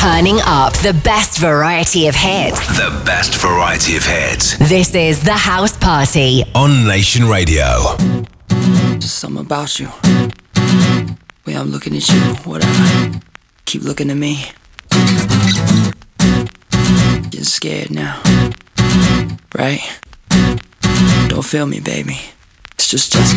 Turning up the best variety of hits. The best variety of hits. This is The House Party on Nation Radio. Just something about you. Way I'm looking at you, whatever. Keep looking at me. Getting scared now. Right? Don't feel me, baby. It's just